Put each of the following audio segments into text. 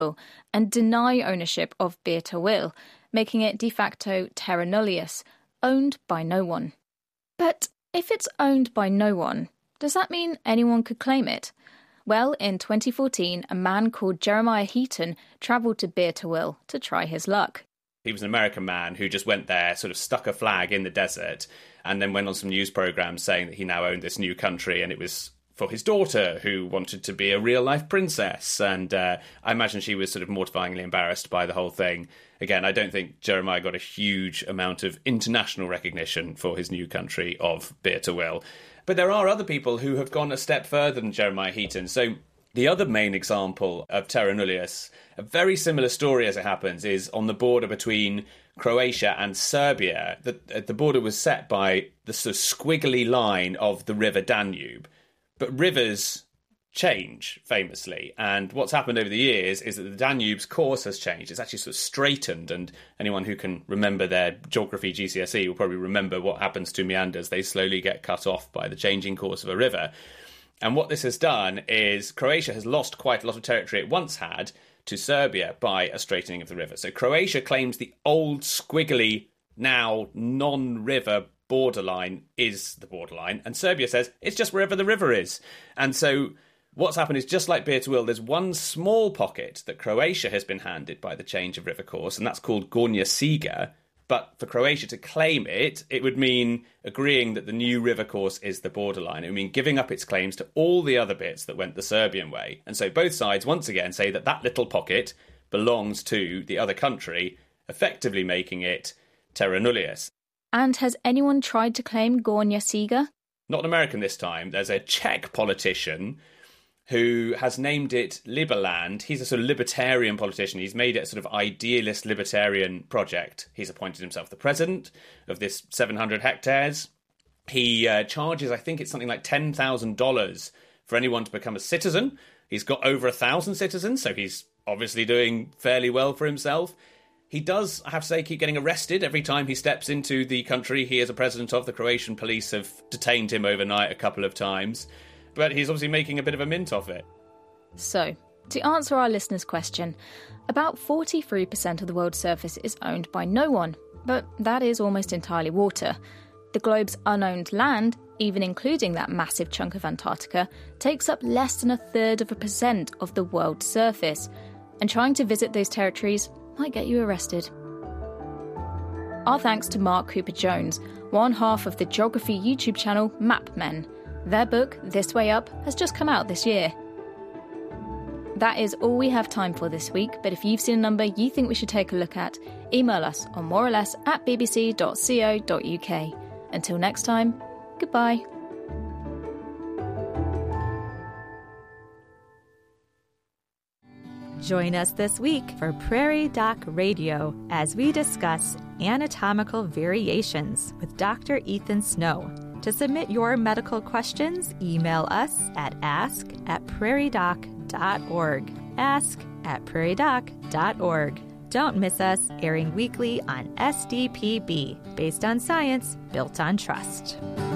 and deny ownership of Beir Tawil, making it de facto terra nullius, owned by no one. But if it's owned by no one, does that mean anyone could claim it? Well, in 2014, a man called Jeremiah Heaton travelled to Beir Tawil to try his luck. He was an American man who just went there, sort of stuck a flag in the desert, and then went on some news programmes saying that he now owned this new country, and it was for his daughter, who wanted to be a real-life princess. And I imagine she was sort of mortifyingly embarrassed by the whole thing. Again, I don't think Jeremiah got a huge amount of international recognition for his new country of Beir Tawil. But there are other people who have gone a step further than Jeremiah Heaton. So the other main example of terra nullius, a very similar story as it happens, is on the border between Croatia and Serbia. The border was set by the sort of squiggly line of the river Danube. But rivers change, famously. And what's happened over the years is that the Danube's course has changed. It's actually sort of straightened. And anyone who can remember their geography GCSE will probably remember what happens to meanders. They slowly get cut off by the changing course of a river. And what this has done is Croatia has lost quite a lot of territory it once had to Serbia by a straightening of the river. So Croatia claims the old squiggly, now non-river borderline is the borderline, and Serbia says it's just wherever the river is. And so what's happened is, just like Beir Tawil, there's one small pocket that Croatia has been handed by the change of river course, and that's called Gornja Siga. But for Croatia to claim it, it would mean agreeing that the new river course is the borderline. It would mean giving up its claims to all the other bits that went the Serbian way. And so both sides once again say that that little pocket belongs to the other country, effectively making it terra nullius. And has anyone tried to claim Gornja Siga? Not an American this time. There's a Czech politician who has named it Liberland. He's a sort of libertarian politician. He's made it a sort of idealist libertarian project. He's appointed himself the president of this 700 hectares. He charges, I think it's something like $10,000 for anyone to become a citizen. He's got over 1,000 citizens, so he's obviously doing fairly well for himself. He does, I have to say, keep getting arrested every time he steps into the country he is a president of. The Croatian police have detained him overnight a couple of times. But he's obviously making a bit of a mint of it. So, to answer our listener's question, about 43% of the world's surface is owned by no one, but that is almost entirely water. The globe's unowned land, even including that massive chunk of Antarctica, takes up less than 0.33% of the world's surface, and trying to visit those territories might get you arrested. Our thanks to Mark Cooper-Jones, one half of the geography YouTube channel MapMen. Their book, This Way Up, has just come out this year. That is all we have time for this week, but if you've seen a number you think we should take a look at, email us on moreorless@bbc.co.uk. Until next time, goodbye. Join us this week for Prairie Doc Radio as we discuss anatomical variations with Dr. Ethan Snow. To submit your medical questions, email us at ask@prairiedoc.org. ask@prairiedoc.org. Don't miss us, airing weekly on SDPB, based on science, built on trust.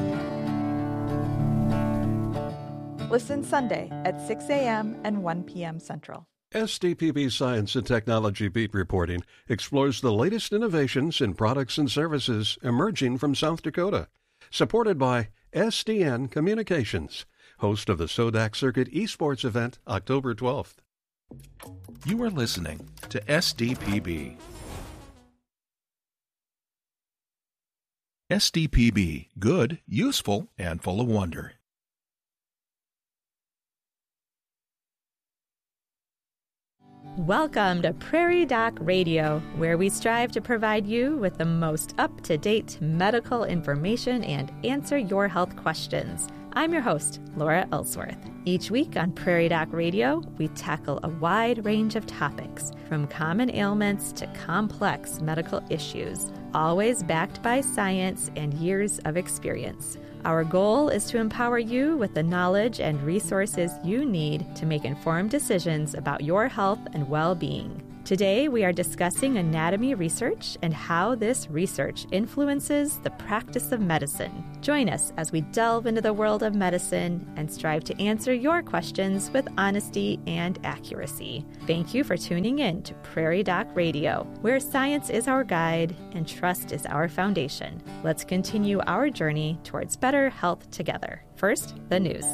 Listen Sunday at 6 a.m. and 1 p.m. Central. SDPB Science and Technology Beat Reporting explores the latest innovations in products and services emerging from South Dakota. Supported by SDN Communications, host of the Sodak Circuit Esports event, October 12th. You are listening to SDPB. SDPB, good, useful, and full of wonder. Welcome to Prairie Doc Radio, where we strive to provide you with the most up-to-date medical information and answer your health questions. I'm your host, Laura Ellsworth. Each week on Prairie Doc Radio, we tackle a wide range of topics, from common ailments to complex medical issues, always backed by science and years of experience. Our goal is to empower you with the knowledge and resources you need to make informed decisions about your health and well-being. Today, we are discussing anatomy research and how this research influences the practice of medicine. Join us as we delve into the world of medicine and strive to answer your questions with honesty and accuracy. Thank you for tuning in to Prairie Doc Radio, where science is our guide and trust is our foundation. Let's continue our journey towards better health together. First, the news.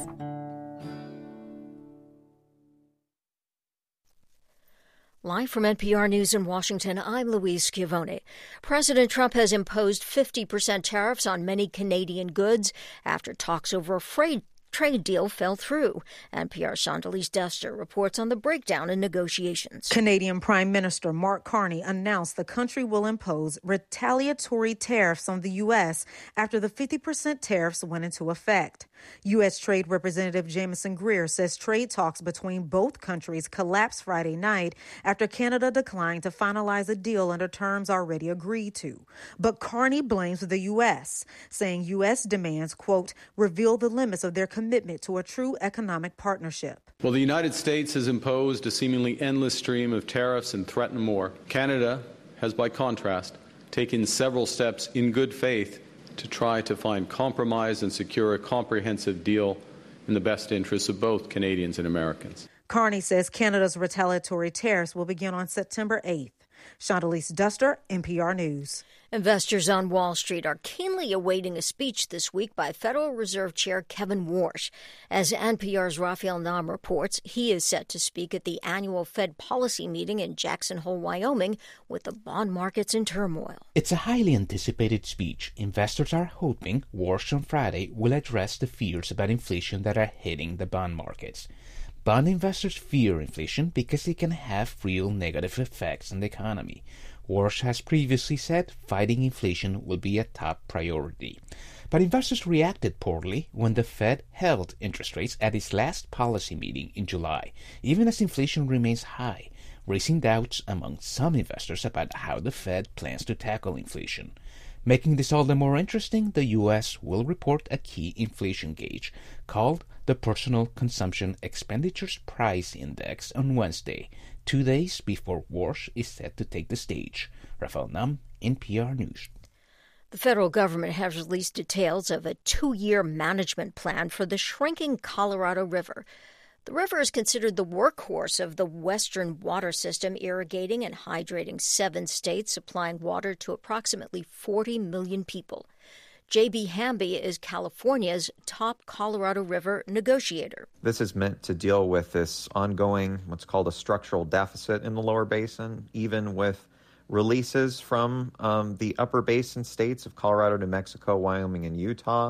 Live from NPR News in Washington, I'm Louise Schiavone. President Trump has imposed 50% tariffs on many Canadian goods after talks over a freight trade deal fell through. NPR's Chandalise Dester reports on the breakdown in negotiations. Canadian Prime Minister Mark Carney announced the country will impose retaliatory tariffs on the U.S. after the 50% tariffs went into effect. U.S. Trade Representative Jamieson Greer says trade talks between both countries collapsed Friday night after Canada declined to finalize a deal under terms already agreed to. But Carney blames the U.S., saying U.S. demands, quote, reveal the limits of their commitment to a true economic partnership. Well, the United States has imposed a seemingly endless stream of tariffs and threatened more. Canada has, by contrast, taken several steps in good faith to try to find compromise and secure a comprehensive deal in the best interests of both Canadians and Americans. Carney says Canada's retaliatory tariffs will begin on September 8th. Chandalise Dester, NPR News. Investors on Wall Street are keenly awaiting a speech this week by Federal Reserve Chair Kevin Warsh. As NPR's Raphael Nam reports, he is set to speak at the annual Fed policy meeting in Jackson Hole, Wyoming, with the bond markets in turmoil. It's a highly anticipated speech. Investors are hoping Warsh on Friday will address the fears about inflation that are hitting the bond markets. Bond investors fear inflation because it can have real negative effects on the economy. Warsh has previously said fighting inflation will be a top priority. But investors reacted poorly when the Fed held interest rates at its last policy meeting in July, even as inflation remains high, raising doubts among some investors about how the Fed plans to tackle inflation. Making this all the more interesting, the U.S. will report a key inflation gauge called the Personal Consumption Expenditures Price Index on Wednesday, 2 days before Warsh is set to take the stage. Raphael Nam, NPR News. The federal government has released details of a 2-year management plan for the shrinking Colorado River. The river is considered the workhorse of the Western water system, irrigating and hydrating 7 states, supplying water to approximately 40 million people. J.B. Hamby is California's top Colorado River negotiator. This is meant to deal with this ongoing, what's called a structural deficit in the lower basin, even with releases from the upper basin states of Colorado, New Mexico, Wyoming, and Utah.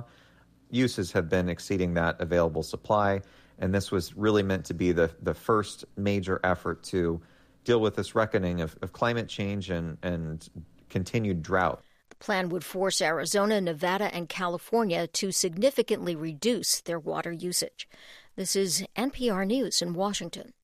Uses have been exceeding that available supply. And this was really meant to be the first major effort to deal with this reckoning of climate change and continued drought. The plan would force Arizona, Nevada, and California to significantly reduce their water usage. This is NPR News in Washington.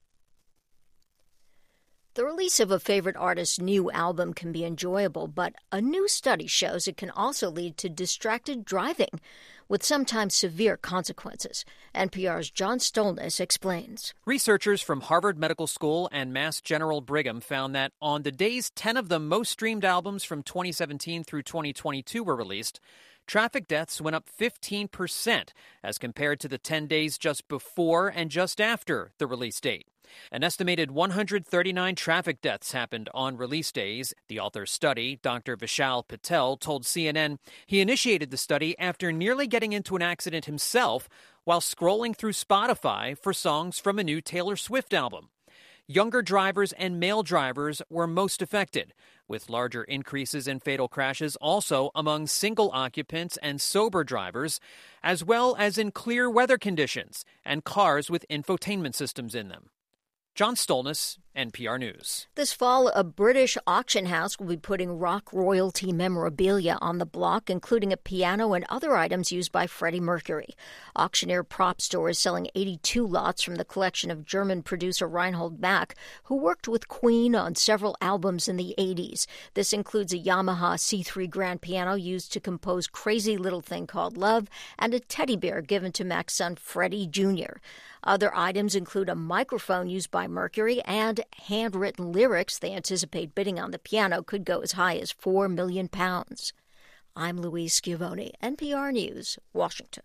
The release of a favorite artist's new album can be enjoyable, but a new study shows it can also lead to distracted driving, with sometimes severe consequences. NPR's John Stolnis explains. Researchers from Harvard Medical School and Mass General Brigham found that on the days 10 of the most streamed albums from 2017 through 2022 were released, traffic deaths went up 15% as compared to the 10 days just before and just after the release date. An estimated 139 traffic deaths happened on release days. The author's study, Dr. Vishal Patel, told CNN he initiated the study after nearly getting into an accident himself while scrolling through Spotify for songs from a new Taylor Swift album. Younger drivers and male drivers were most affected, with larger increases in fatal crashes also among single occupants and sober drivers, as well as in clear weather conditions and cars with infotainment systems in them. John Stolnis, NPR News. This fall, a British auction house will be putting rock royalty memorabilia on the block, including a piano and other items used by Freddie Mercury. Auctioneer Prop Store is selling 82 lots from the collection of German producer Reinhold Mack, who worked with Queen on several albums in the 80s. This includes a Yamaha C3 grand piano used to compose Crazy Little Thing Called Love and a teddy bear given to Mack's son Freddie Jr. Other items include a microphone used by Mercury and handwritten lyrics, they anticipate bidding on the piano could go as high as £4 million. I'm Louise Schiavone, NPR News, Washington.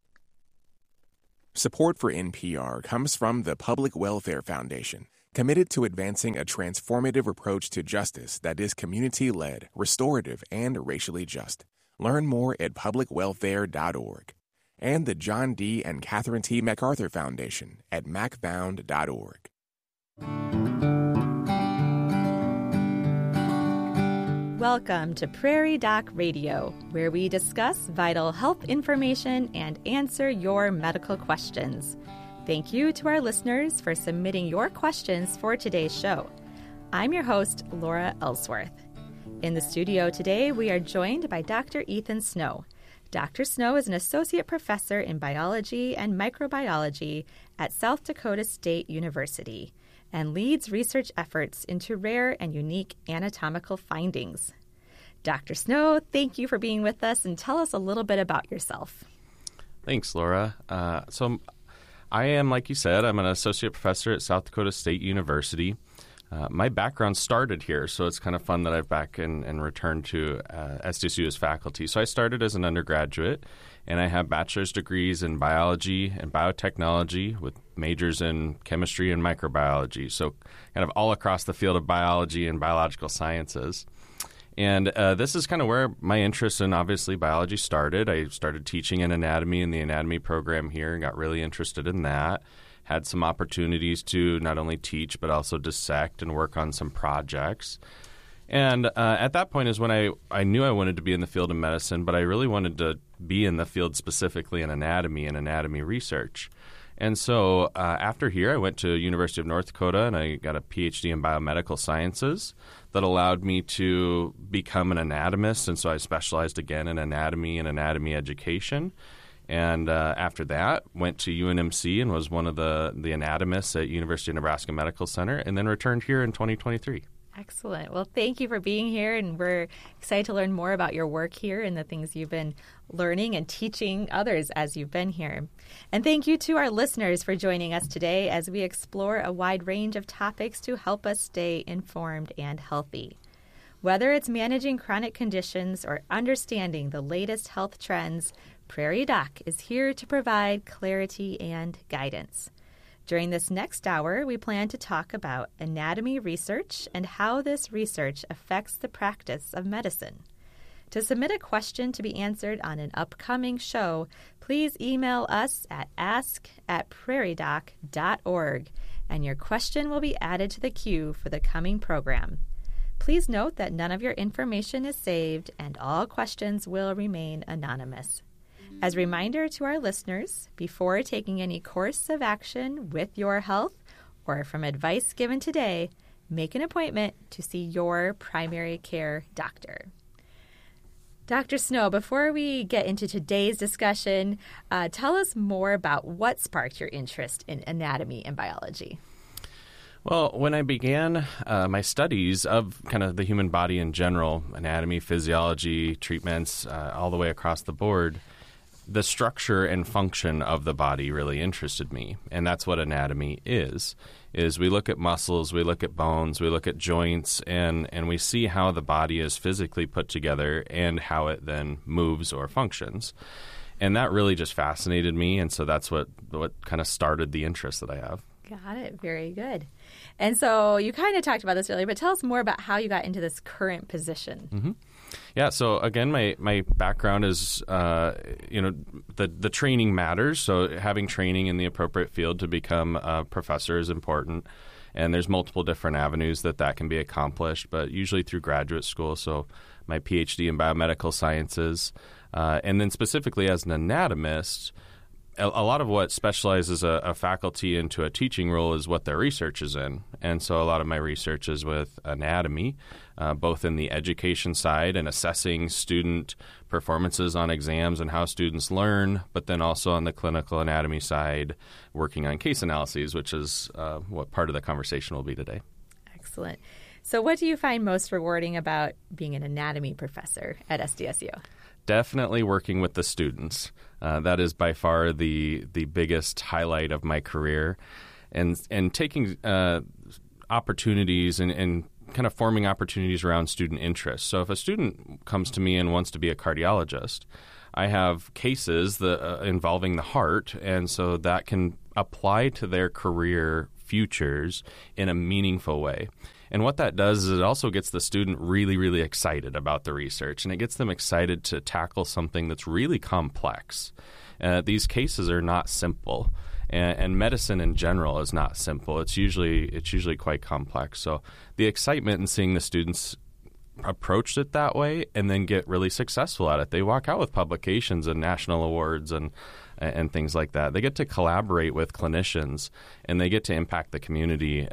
Support for NPR comes from the Public Welfare Foundation, committed to advancing a transformative approach to justice that is community-led, restorative, and racially just. Learn more at publicwelfare.org. And the John D. and Catherine T. MacArthur Foundation at macfound.org. Welcome to Prairie Doc Radio, where we discuss vital health information and answer your medical questions. Thank you to our listeners for submitting your questions for today's show. I'm your host, Laura Ellsworth. In the studio today, we are joined by Dr. Ethan Snow. Dr. Snow is an associate professor in biology and microbiology at South Dakota State University and leads research efforts into rare and unique anatomical findings. Dr. Snow, thank you for being with us, and tell us a little bit about yourself. Thanks, Laura. So I am, like you said, I'm an associate professor at South Dakota State University. My background started here, so it's kind of fun that I've back and returned to SDSU as faculty. So I started as an undergraduate, and I have bachelor's degrees in biology and biotechnology with majors in chemistry and microbiology, so kind of all across the field of biology and biological sciences. And this is kind of where my interest in, obviously, biology started. I started teaching in anatomy in the anatomy program here and got really interested in that. Had some opportunities to not only teach but also dissect and work on some projects. And at that point is when I knew I wanted to be in the field of medicine, but I really wanted to be in the field specifically in anatomy and anatomy research. And so after here, I went to University of North Dakota and I got a PhD in biomedical sciences that allowed me to become an anatomist. And so I specialized again in anatomy and anatomy education. And after that, went to UNMC and was one of the anatomists at University of Nebraska Medical Center, and then returned here in 2023. Excellent. Well, thank you for being here, and we're excited to learn more about your work here and the things you've been learning and teaching others as you've been here. And thank you to our listeners for joining us today as we explore a wide range of topics to help us stay informed and healthy. Whether it's managing chronic conditions or understanding the latest health trends, Prairie Doc is here to provide clarity and guidance. During this next hour, we plan to talk about anatomy research and how this research affects the practice of medicine. To submit a question to be answered on an upcoming show, please email us at ask@prairiedoc.org, and your question will be added to the queue for the coming program. Please note that none of your information is saved and all questions will remain anonymous. As a reminder to our listeners, before taking any course of action with your health or from advice given today, make an appointment to see your primary care doctor. Dr. Snow, before we get into today's discussion, tell us more about what sparked your interest in anatomy and biology. Well, when I began my studies of kind of the human body in general, anatomy, physiology, treatments, all the way across the board, the structure and function of the body really interested me, and that's what anatomy is we look at muscles, we look at bones, we look at joints, and we see how the body is physically put together and how it then moves or functions. And that really just fascinated me, and so that's what kind of started the interest that I have. Got it. Very good. And so you kind of talked about this earlier, but tell us more about how you got into this current position. Mm-hmm. Yeah. So again, my background is, the training matters. So having training in the appropriate field to become a professor is important. And there's multiple different avenues that can be accomplished, but usually through graduate school. So my PhD in biomedical sciences, and then specifically as an anatomist, a lot of what specializes a faculty into a teaching role is what their research is in. And so a lot of my research is with anatomy, both in the education side and assessing student performances on exams and how students learn, but then also on the clinical anatomy side, working on case analyses, which is what part of the conversation will be today. Excellent. So what do you find most rewarding about being an anatomy professor at SDSU? Definitely working with the students. That is by far the biggest highlight of my career, and taking opportunities and kind of forming opportunities around student interest. So if a student comes to me and wants to be a cardiologist, I have cases that involving the heart, and so that can apply to their career futures in a meaningful way. And what that does is it also gets the student really, really excited about the research, and it gets them excited to tackle something that's really complex. These cases are not simple, and medicine in general is not simple. It's usually quite complex. So the excitement in seeing the students approach it that way and then get really successful at it. They walk out with publications and national awards and things like that. They get to collaborate with clinicians, and they get to impact the community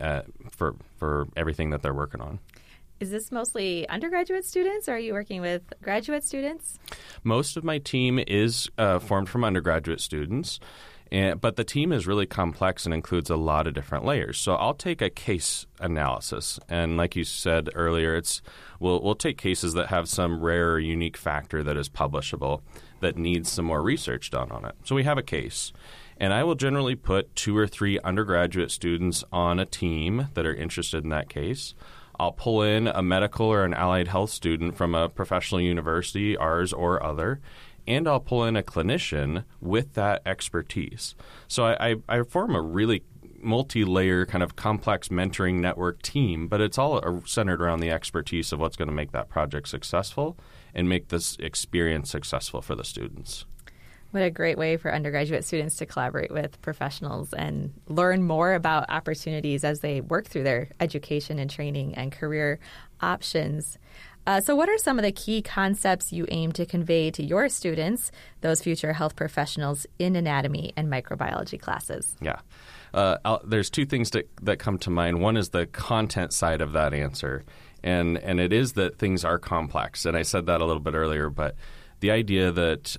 for everything that they're working on. Is this mostly undergraduate students, or are you working with graduate students? Most of my team is formed from undergraduate students, but the team is really complex and includes a lot of different layers. So I'll take a case analysis, and like you said earlier, we'll take cases that have some rare or unique factor that is publishable that needs some more research done on it. So we have a case, and I will generally put 2 or 3 undergraduate students on a team that are interested in that case. I'll pull in a medical or an allied health student from a professional university, ours or other, and I'll pull in a clinician with that expertise. So I form a really multi-layer kind of complex mentoring network team, but it's all centered around the expertise of what's going to make that project successful and make this experience successful for the students. What a great way for undergraduate students to collaborate with professionals and learn more about opportunities as they work through their education and training and career options. So what are some of the key concepts you aim to convey to your students, those future health professionals, in anatomy and microbiology classes? Yeah. There's 2 things that come to mind. One is the content side of that answer, and it is that things are complex. And I said that a little bit earlier, but the idea that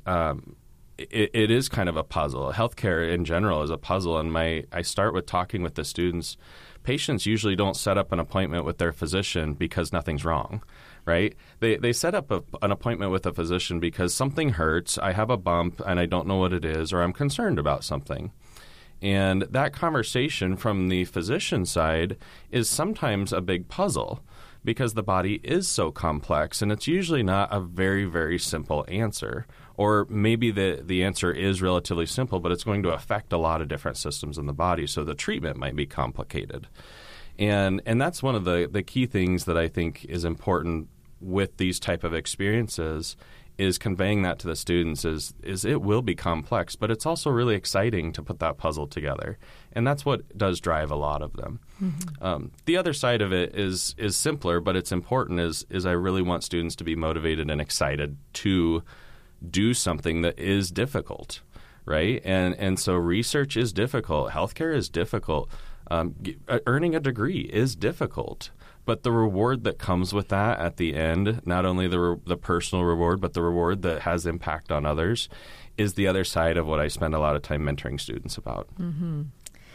it is kind of a puzzle. Healthcare in general is a puzzle, and I start with talking with the students. Patients usually don't set up an appointment with their physician because nothing's wrong, right? They set up an appointment with a physician because something hurts, I have a bump, and I don't know what it is, or I'm concerned about something. And that conversation from the physician side is sometimes a big puzzle because the body is so complex, and it's usually not a very, very simple answer. Or maybe the answer is relatively simple, but it's going to affect a lot of different systems in the body, so the treatment might be complicated. And that's one of the key things that I think is important with these type of experiences is conveying that to the students is it will be complex, but it's also really exciting to put that puzzle together. And that's what does drive a lot of them. Mm-hmm. The other side of it is simpler, but it's important, is I really want students to be motivated and excited to do something that is difficult, right? And so research is difficult. Healthcare is difficult. Earning a degree is difficult. But the reward that comes with that at the end, not only the personal reward, but the reward that has impact on others, is the other side of what I spend a lot of time mentoring students about. Mm-hmm.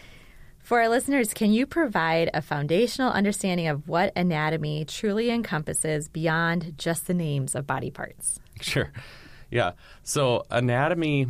For our listeners, can you provide a foundational understanding of what anatomy truly encompasses beyond just the names of body parts? Sure. Yeah. So anatomy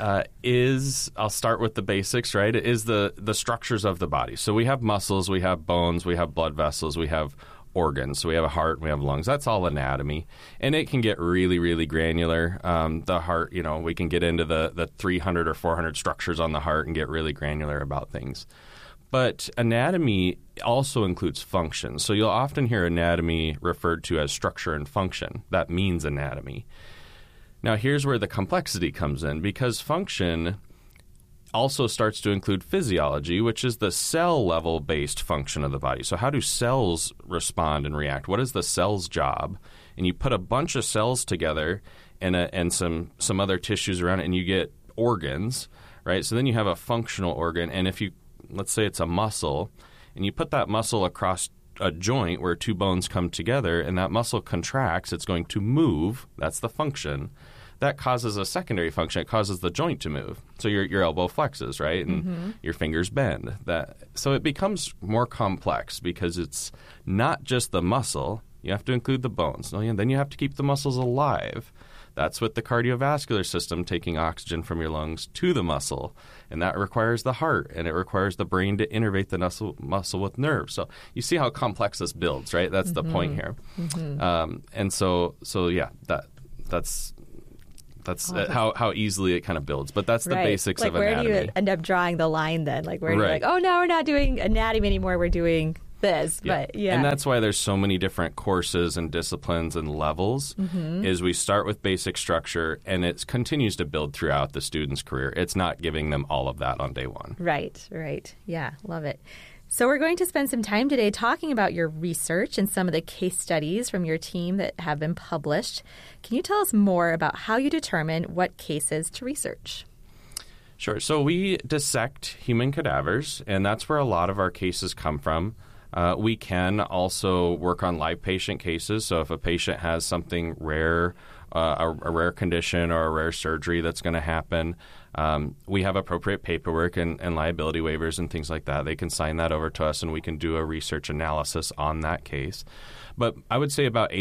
is, I'll start with the basics, right? It is the structures of the body. So we have muscles, we have bones, we have blood vessels, we have organs. So we have a heart, we have lungs. That's all anatomy. And it can get really, really granular. The heart, we can get into the 300 or 400 structures on the heart and get really granular about things. But anatomy also includes function. So you'll often hear anatomy referred to as structure and function. That means anatomy. Now, here's where the complexity comes in, because function also starts to include physiology, which is the cell-level-based function of the body. So how do cells respond and react? What is the cell's job? And you put a bunch of cells together and some other tissues around it, and you get organs, right? So then you have a functional organ, and if you, let's say it's a muscle, and you put that muscle across a joint where 2 bones come together, and that muscle contracts, it's going to move. That's the function. That causes a secondary function. It causes the joint to move. So your elbow flexes, right? And your fingers bend. So it becomes more complex because it's not just the muscle. You have to include the bones. And then you have to keep the muscles alive. That's with the cardiovascular system taking oxygen from your lungs to the muscle. And that requires the heart, and it requires the brain to innervate the muscle with nerves. So you see how complex this builds, right? That's the point here. And so yeah, that's how easily it kind of builds. But that's the basics of anatomy. Where do you end up drawing the line then? Like where you're like, oh, no, we're not doing anatomy anymore. We're doing this. Yeah. But yeah. And that's why there's so many different courses and disciplines and levels is we start with basic structure and it continues to build throughout the student's career. It's not giving them all of that on day one. Right. Yeah, love it. So we're going to spend some time today talking about your research and some of the case studies from your team that have been published. Can you tell us more about how you determine what cases to research? Sure. So we dissect human cadavers, and that's where a lot of our cases come from. We can also work on live patient cases. So if a patient has something rare, a rare condition or a rare surgery that's going to happen, we have appropriate paperwork and liability waivers and things like that. They can sign that over to us, and we can do a research analysis on that case. But I would say about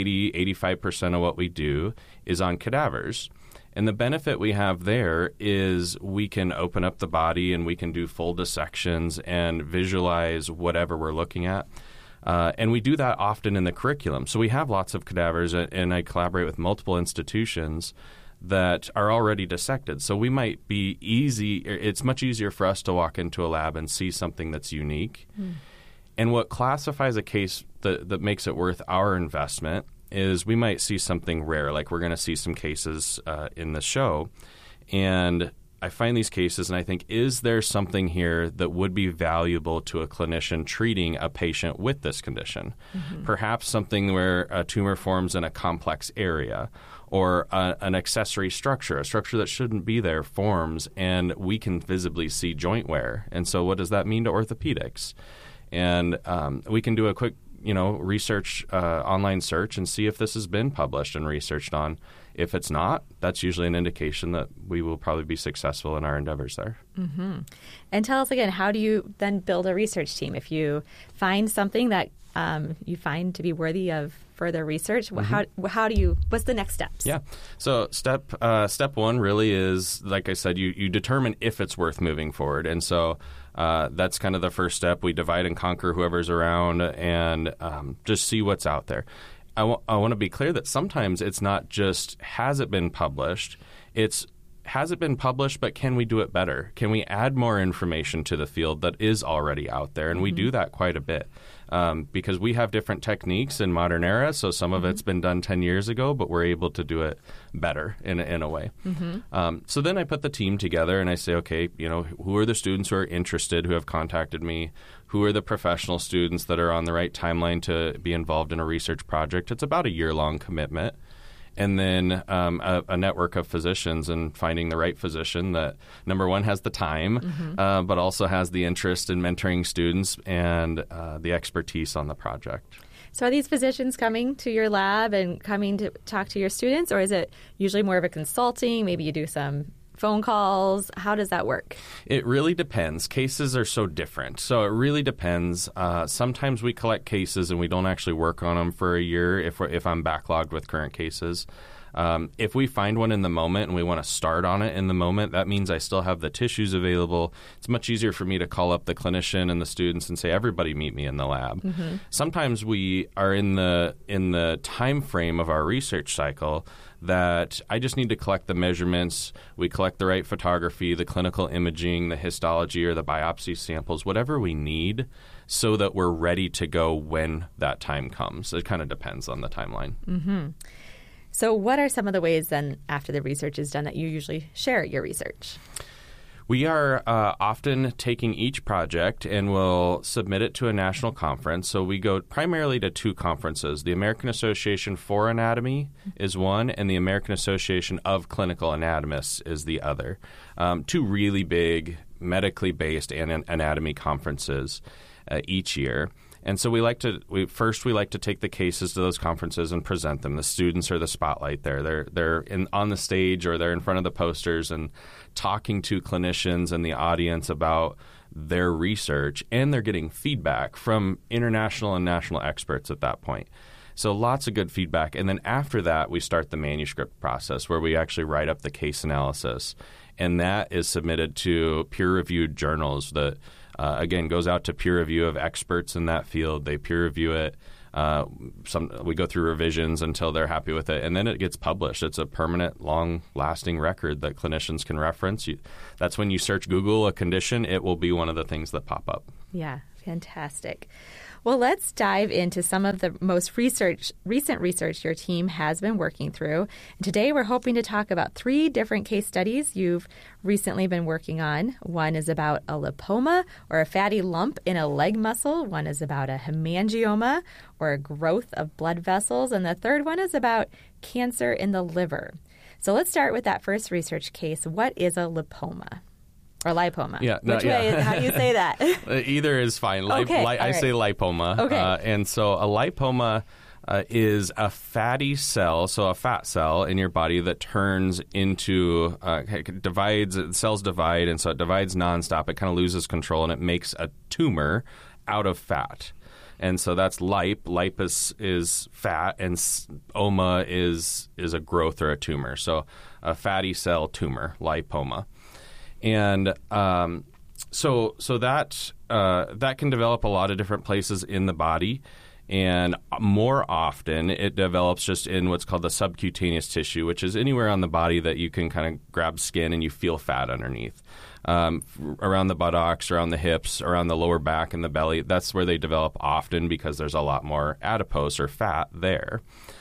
85% of what we do is on cadavers. And the benefit we have there is we can open up the body and we can do full dissections and visualize whatever we're looking at. And we do that often in the curriculum. So we have lots of cadavers, and I collaborate with multiple institutions that are already dissected. So we might be it's much easier for us to walk into a lab and see something that's unique. And what classifies a case that makes it worth our investment is we might see something rare, like we're going to see some cases in the show. And I find these cases and I think, is there something here that would be valuable to a clinician treating a patient with this condition? Perhaps something where a tumor forms in a complex area, or an accessory structure, a structure that shouldn't be there forms, and we can visibly see joint wear. And so what does that mean to orthopedics? And we can do a quick research, online search and see if this has been published and researched on. If it's not, that's usually an indication that we will probably be successful in our endeavors there. And tell us again, how do you then build a research team? If you find something that you find to be worthy of further research, how do you, what's the next steps? Yeah. So step one really is, like I said, you determine if it's worth moving forward. And so that's kind of the first step. We divide and conquer whoever's around and just see what's out there. I want to be clear that sometimes it's not just has it been published, it's has it been published, but can we do it better? Can we add more information to the field that is already out there? And we do that quite a bit because we have different techniques in modern era. So some of it's been done 10 years ago, but we're able to do it better in a way. So then I put the team together and I say, okay, who are the students who are interested, who have contacted me? Who are the professional students that are on the right timeline to be involved in a research project? It's about a year-long commitment. And then a network of physicians, and finding the right physician that, number one, has the time, but also has the interest in mentoring students and the expertise on the project. So are these physicians coming to your lab and coming to talk to your students, or is it usually more of a consulting? Maybe you do some phone calls? How does that work? It really depends. Cases are so different. So it really depends. Sometimes we collect cases and we don't actually work on them for a year if I'm backlogged with current cases. If we find one in the moment and we want to start on it in the moment, that means I still have the tissues available. It's much easier for me to call up the clinician and the students and say, everybody meet me in the lab. Sometimes we are in the time frame of our research cycle that I just need to collect the measurements. We collect the right photography, the clinical imaging, the histology or the biopsy samples, whatever we need, so that we're ready to go when that time comes. It kind of depends on the timeline. So what are some of the ways then, after the research is done, that you usually share your research? We are often taking each project and we'll submit it to a national conference. So we go primarily to two conferences. The American Association for Anatomy is one, and the American Association of Clinical Anatomists is the other. Two really big medically based anatomy conferences each year. And so we like to take the cases to those conferences and present them. The students are the spotlight there. They're on the stage or they're in front of the posters and talking to clinicians and the audience about their research, and they're getting feedback from international and national experts at that point. So lots of good feedback. And then after that, we start the manuscript process where we actually write up the case analysis. And that is submitted to peer-reviewed journals that, again, goes out to peer review of experts in that field. They peer review it. We go through revisions until they're happy with it, and then it gets published. It's a permanent, long-lasting record that clinicians can reference. That's when you search Google a condition, it will be one of the things that pop up. Yeah, fantastic. Well, let's dive into some of the most recent research your team has been working through. And today we're hoping to talk about 3 different case studies you've recently been working on. One is about a lipoma, or a fatty lump in a leg muscle. One is about a hemangioma, or a growth of blood vessels. And the third one is about cancer in the liver. So let's start with that first research case. What is a lipoma? Or lipoma. Yeah, Which way? How do you say that? Either is fine. Okay, I say lipoma. Okay. And so a lipoma is a fatty cell, so a fat cell in your body that turns into, divides, cells divide, and so it divides nonstop. It kind of loses control, and it makes a tumor out of fat. And so that's lipe. Lipe is fat, and oma is a growth or a tumor. So a fatty cell tumor, lipoma. And so that can develop a lot of different places in the body, and more often it develops just in what's called the subcutaneous tissue, which is anywhere on the body that you can kind of grab skin and you feel fat underneath. Around the buttocks, around the hips, around the lower back and the belly, that's where they develop often because there's a lot more adipose or fat there.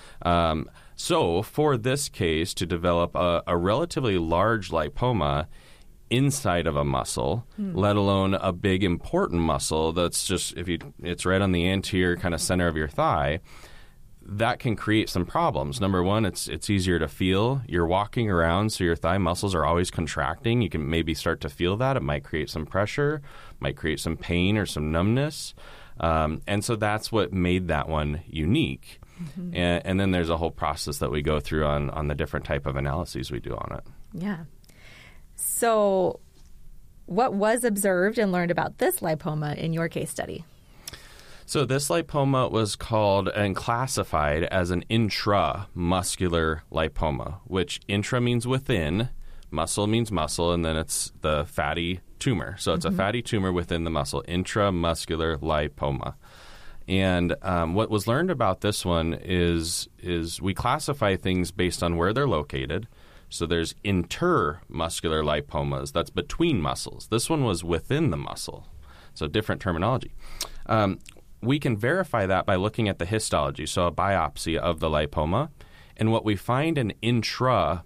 So for this case, to develop a relatively large lipoma inside of a muscle, let alone a big important muscle that's just, it's right on the anterior kind of center of your thigh, that can create some problems. Number one, it's easier to feel. You're walking around, so your thigh muscles are always contracting. You can maybe start to feel that. It might create some pressure, might create some pain or some numbness. And so that's what made that one unique. Mm-hmm. And then there's a whole process that we go through on the different type of analyses we do on it. Yeah. So what was observed and learned about this lipoma in your case study? So this lipoma was called and classified as an intramuscular lipoma, which intra means within, muscle means muscle, and then it's the fatty tumor. So it's a fatty tumor within the muscle, intramuscular lipoma. And what was learned about this one is we classify things based on where they're located. So there's intermuscular lipomas. That's between muscles. This one was within the muscle. So different terminology. We can verify that by looking at the histology, so a biopsy of the lipoma. And what we find in intramuscular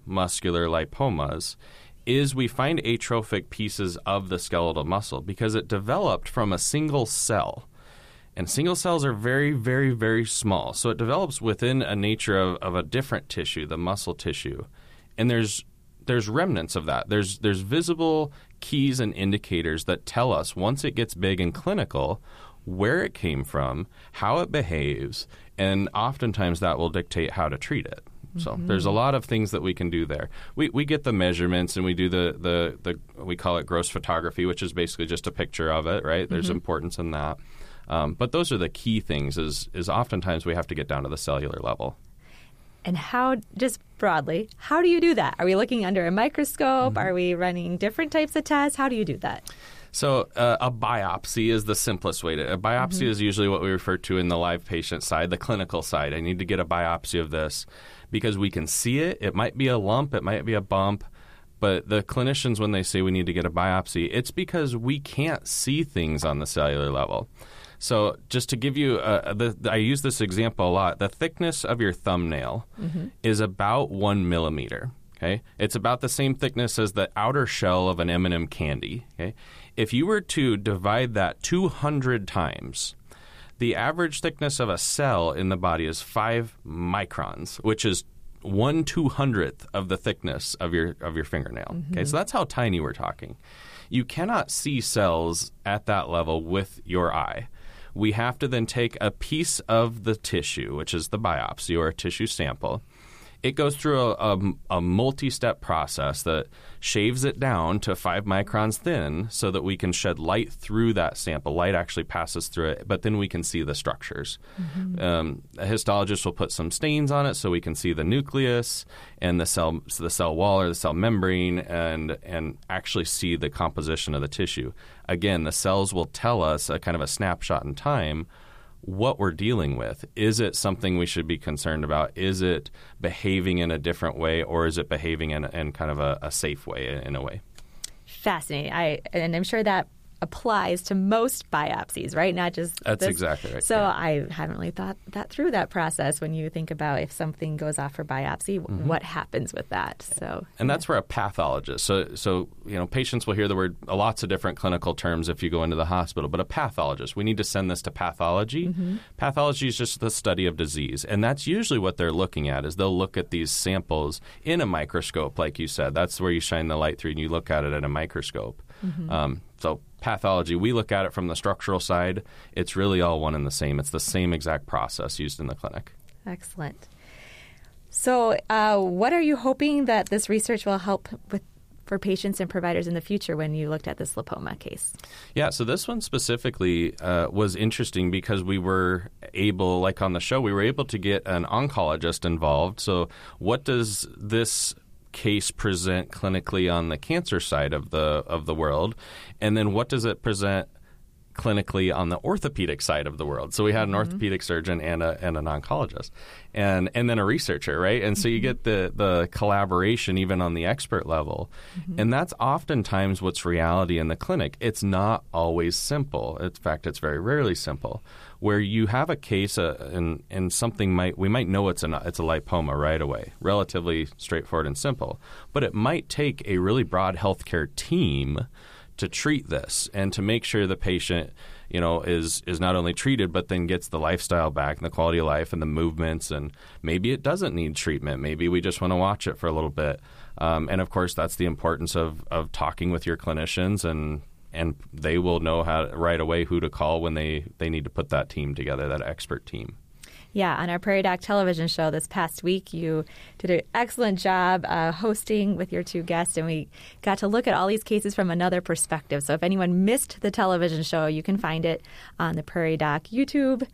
lipomas is we find atrophic pieces of the skeletal muscle because it developed from a single cell. And single cells are very, very, very small. So it develops within a nature of a different tissue, the muscle tissue. And there's remnants of that. There's visible keys and indicators that tell us once it gets big and clinical where it came from, how it behaves, and oftentimes that will dictate how to treat it. So there's a lot of things that we can do there. We get the measurements and we do the we call it gross photography, which is basically just a picture of it, right? There's importance in that. But those are the key things is oftentimes we have to get down to the cellular level. And how, just broadly, how do you do that? Are we looking under a microscope? Are we running different types of tests? How do you do that? So a biopsy is the simplest way to. A biopsy is usually what we refer to in the live patient side, the clinical side. I need to get a biopsy of this because we can see it. It might be a lump. It might be a bump. But the clinicians, when they say we need to get a biopsy, it's because we can't see things on the cellular level. So just to give you, I use this example a lot. The thickness of your thumbnail is about 1 millimeter. Okay, it's about the same thickness as the outer shell of an M&M candy. Okay, if you were to divide that 200 times, the average thickness of a cell in the body is 5 microns, which is 1/200th of the thickness of your fingernail. Okay, so that's how tiny we're talking. You cannot see cells at that level with your eye. We have to then take a piece of the tissue, which is the biopsy or a tissue sample. it goes through a multi-step process that shaves it down to 5 microns thin so that we can shed light through that sample. Light actually passes through it, but then we can see the structures. A histologist will put some stains on it so we can see the nucleus and the cell wall or the cell membrane and actually see the composition of the tissue. Again, the cells will tell us a kind of a snapshot in time what we're dealing with. Is it something we should be concerned about? Is it behaving in a different way, or is it behaving in kind of a safe way, in a way? Fascinating. And I'm sure that applies to most biopsies, right? Not just That's this. Exactly right. So I haven't really thought that through that process when you think about if something goes off for biopsy, what happens with that. So and that's where a pathologist. So patients will hear the word lots of different clinical terms if you go into the hospital, but a pathologist, we need to send this to pathology. Pathology is just the study of disease, and that's usually what they're looking at. Is they'll look at these samples in a microscope, like you said. That's where you shine the light through and you look at it in a microscope. So pathology, we look at it from the structural side. It's really all one and the same. It's the same exact process used in the clinic. Excellent. So what are you hoping that this research will help with for patients and providers in the future when you looked at this lipoma case? Yeah, so this one specifically was interesting because we were able, like on the show, we were able to get an oncologist involved. So what does this case present clinically on the cancer side of the world, and then what does it present clinically on the orthopedic side of the world? So we had an orthopedic surgeon and an oncologist, and then a researcher, right? And so you get the collaboration even on the expert level, and that's oftentimes what's reality in the clinic. It's not always simple. In fact, it's very rarely simple. Where you have a case and something we might know it's a lipoma right away, relatively straightforward and simple, but it might take a really broad healthcare team to treat this and to make sure the patient, is not only treated but then gets the lifestyle back and the quality of life and the movements, and maybe it doesn't need treatment. Maybe we just want to watch it for a little bit. And of course, that's the importance of talking with your clinicians, and they will know right away who to call when they need to put that team together, that expert team. Yeah, on our Prairie Doc television show this past week, you did an excellent job hosting with your two guests, and we got to look at all these cases from another perspective. So if anyone missed the television show, you can find it on the Prairie Doc YouTube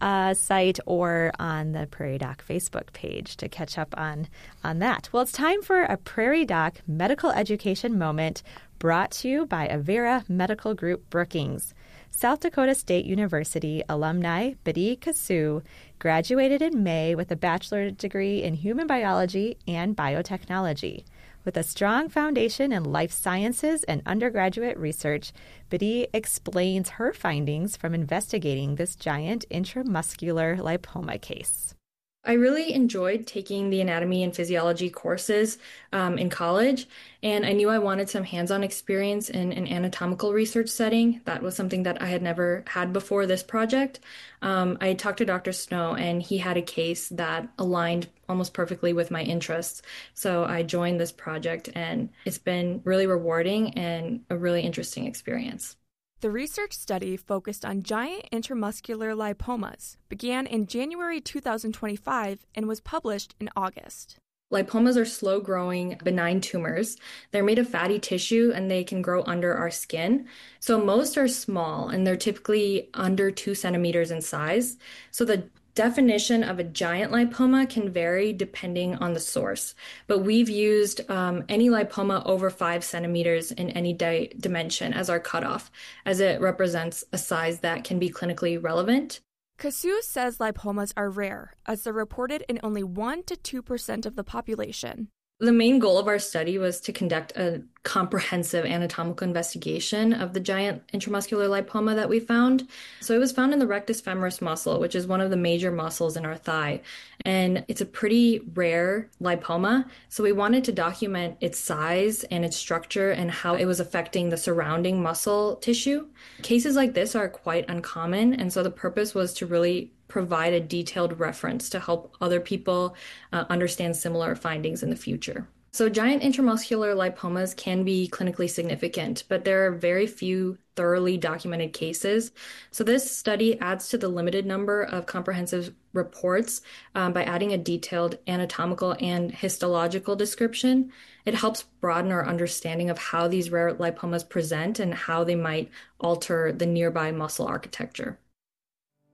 site or on the Prairie Doc Facebook page to catch up on that. Well, it's time for a Prairie Doc medical education moment brought to you by Avera Medical Group Brookings. South Dakota State University alumni Bidi Kasu graduated in May with a bachelor's degree in human biology and biotechnology. With a strong foundation in life sciences and undergraduate research, Bidi explains her findings from investigating this giant intramuscular lipoma case. I really enjoyed taking the anatomy and physiology courses in college, and I knew I wanted some hands-on experience in an anatomical research setting. That was something that I had never had before this project. I talked to Dr. Snow, and he had a case that aligned almost perfectly with my interests. So I joined this project, and it's been really rewarding and a really interesting experience. The research study focused on giant intramuscular lipomas, began in January 2025, and was published in August. Lipomas are slow-growing, benign tumors. They're made of fatty tissue, and they can grow under our skin. So most are small, and they're typically under 2 centimeters in size. So the definition of a giant lipoma can vary depending on the source, but we've used any lipoma over 5 centimeters in any dimension as our cutoff, as it represents a size that can be clinically relevant. Kasu says lipomas are rare, as they're reported in only 1 to 2% of the population. The main goal of our study was to conduct a comprehensive anatomical investigation of the giant intramuscular lipoma that we found. So it was found in the rectus femoris muscle, which is one of the major muscles in our thigh. And it's a pretty rare lipoma. So we wanted to document its size and its structure and how it was affecting the surrounding muscle tissue. Cases like this are quite uncommon. And so the purpose was to really provide a detailed reference to help other people understand similar findings in the future. So giant intramuscular lipomas can be clinically significant, but there are very few thoroughly documented cases. So this study adds to the limited number of comprehensive reports by adding a detailed anatomical and histological description. It helps broaden our understanding of how these rare lipomas present and how they might alter the nearby muscle architecture.